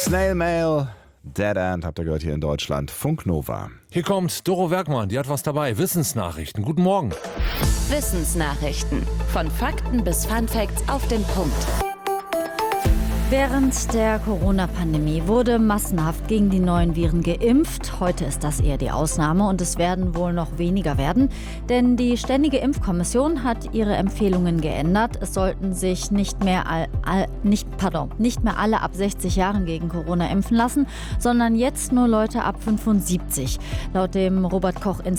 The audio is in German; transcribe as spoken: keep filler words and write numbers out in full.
Snail Mail, Dead End, habt ihr gehört hier in Deutschland. Funk Nova. Hier kommt Doro Werkmann, die hat was dabei. Wissensnachrichten. Guten Morgen. Wissensnachrichten. Von Fakten bis Funfacts auf den Punkt. Während der Corona-Pandemie wurde massenhaft gegen die neuen Viren geimpft. Heute ist das eher die Ausnahme und es werden wohl noch weniger werden. Denn die Ständige Impfkommission hat ihre Empfehlungen geändert. Es sollten sich nicht mehr, all, all, nicht, pardon, nicht mehr alle ab sechzig Jahren gegen Corona impfen lassen, sondern jetzt nur Leute ab fünfundsiebzig. Laut dem Robert-Koch-Institut